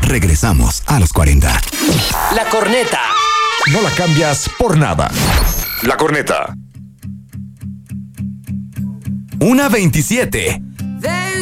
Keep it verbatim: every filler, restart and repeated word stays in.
Regresamos a los cuarenta. La corneta. No la cambias por nada. La corneta. Una veintisiete.